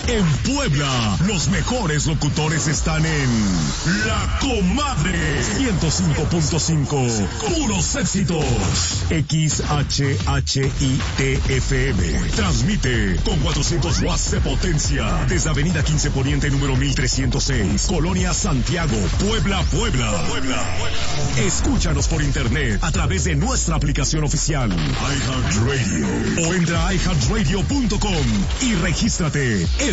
En Puebla, los mejores locutores están en La Comadre 105.5. Puros éxitos. XHHITFM. Transmite con 400 watts de potencia desde Avenida 15 Poniente número 1306, Colonia Santiago, Puebla. Escúchanos por internet a través de nuestra aplicación oficial iHeartRadio o entra a iHeartRadio.com y regístrate.